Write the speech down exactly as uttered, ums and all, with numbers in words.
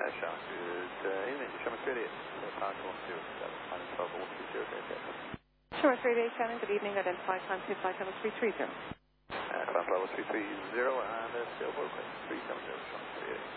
Sean. Good uh, evening. Sherman three eighty-eight. Power one zero seven. Final twelve one two zero zero zero. Sherman three eighty-eight, Shannon. Good evening. Identify time two flight level three three zero. Uh, Final level three three zero and uh, sailboat three seven zero. Sherman three eighty-eight.